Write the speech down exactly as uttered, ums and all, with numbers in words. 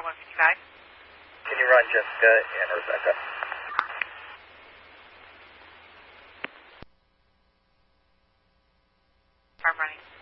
one fifty-five. Can you run Jessica and Rebecca? I'm running.